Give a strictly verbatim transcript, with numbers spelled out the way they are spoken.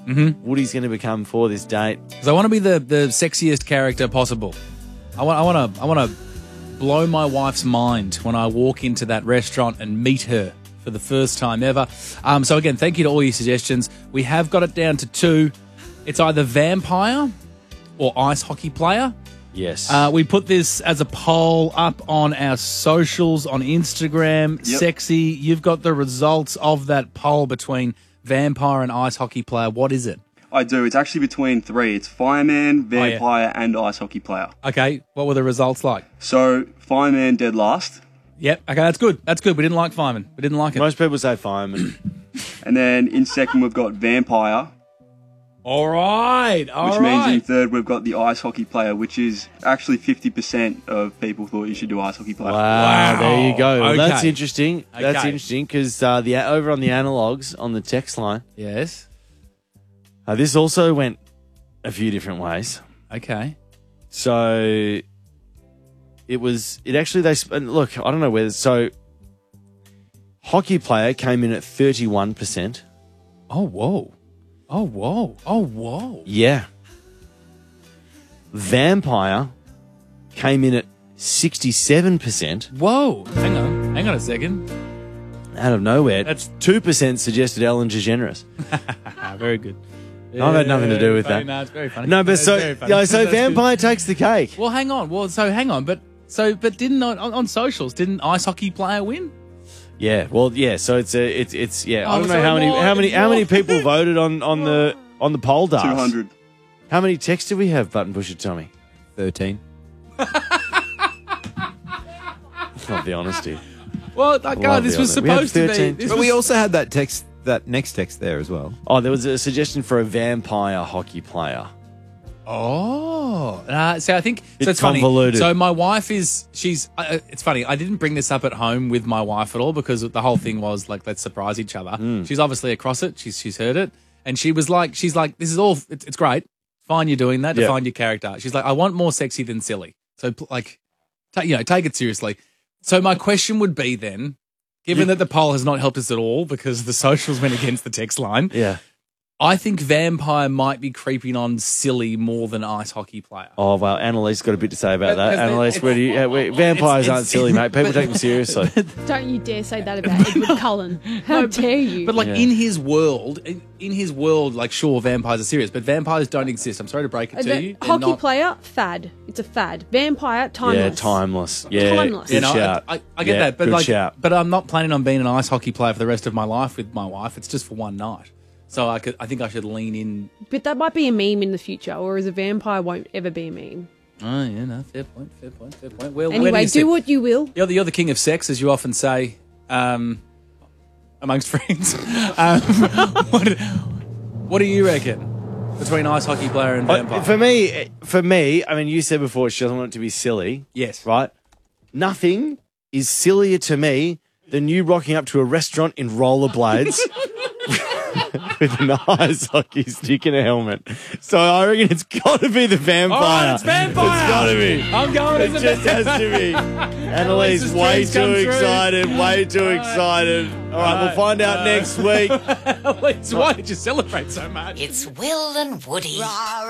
mm-hmm. Woody's going to become for this date. Because I want to be the, the sexiest character possible. I want I want to I want to blow my wife's mind when I walk into that restaurant and meet her for the first time ever. Um, so again, thank you to all your suggestions. We have got it down to two. It's either vampire or ice hockey player. Yes. Uh, we put this as a poll up on our socials, on Instagram. Yep. Sexy, you've got the results of that poll between vampire and ice hockey player. What is it? I do. It's actually between three. It's fireman, Oh, yeah. vampire, and ice hockey player. Okay, what were the results like? So fireman dead last, Yep, okay, that's good. That's good. We didn't like fireman. We didn't like it. Most people say fireman. and then in second we've got vampire, All right, all which right. means in third we've got the ice hockey player, which is actually fifty percent of people thought you should do ice hockey player. Wow, Wow. there you go. Well, That's Okay. interesting. That's Okay. interesting because uh, the over on the analogs on the text line, Yes. uh, this also went a few different ways. Okay. So it was. It actually they sp- and look. I don't know whether so. Hockey player came in at thirty-one percent. Oh, whoa. Oh, whoa. Oh, whoa. Yeah. Vampire came in at sixty-seven percent. Whoa. Hang on. Hang on a second. Out of nowhere. That's- two percent suggested Ellen DeGeneres. Ah, very good. I've had nothing to do with Very that. funny. No, it's very funny. No, but It's so very funny. yeah, so That's good. vampire takes the cake. Well, hang on. Well, so hang on. But so, but didn't on, on socials, didn't ice hockey player win? Yeah, well, yeah. So it's a, it's it's yeah. I Oh, don't know so how many more, how many how many more. people voted on on the on the poll dust. Two hundred. How many texts do we have, Button Pusher Tommy? thirteen. That's not the honesty. Well, like, God, Love this the was other. We had supposed to be. thirteen. This But was, we also had that text, that next text there as well. Oh, there was a suggestion for a vampire hockey player. Oh, uh, so I think so. It's It's funny. convoluted. So my wife is she's. Uh, it's funny. I didn't bring this up at home with my wife at all because the whole thing was like let's surprise each other. Hmm. She's obviously across it. She's she's heard it, and she was like, she's like, this is all. It's, it's great. Fine, you're doing that. Yeah. Define your character. She's like, I want more sexy than silly. So pl- like, ta- you know, take it seriously. So my question would be then, given that the poll has not helped us at all because the socials went against the text line. Yeah. I think vampire might be creeping on silly more than ice hockey player. Oh well, Annalise got a bit to say about that. Because they- Annalise, where do you? Uh, where, vampires it's- aren't it's- silly, mate. People take them seriously. Don't you dare say that about Edward Cullen. How dare you? But like Yeah. in his world, in, in his world, like sure, vampires are serious, but vampires don't exist. I'm sorry to break it Uh, to the you. They're hockey not- player, fad. It's a fad. Vampire, timeless. Yeah, timeless. Yeah, Timeless. good You know, shout. I, I, I get Yeah, that, but good like, shout. but I'm not planning on being an ice hockey player for the rest of my life with my wife. It's just for one night, so I could, I think I should lean in. But that might be a meme in the future, whereas a vampire won't ever be a meme. Oh yeah, no, fair point, fair point, fair point. Well, where Anyway, you do sit? what you will. You're the, you're the king of sex, as you often say, um, amongst friends. um, what, what do you reckon between ice hockey player and vampire? Uh, For me, for me, I mean, you said before she doesn't want it to be silly. Yes. Right? Nothing is sillier to me than you rocking up to a restaurant in rollerblades with an ice hockey stick and a helmet. So I reckon it's got to be the vampire. All right, it's vampire. It's got to be. I'm going It as a just has vampire. to be. Annalise, Annalise's way dreams come too true. excited. Way too excited. All right, we'll right, find out uh, next week. Annalise, why did you celebrate so much? It's Will and Woody.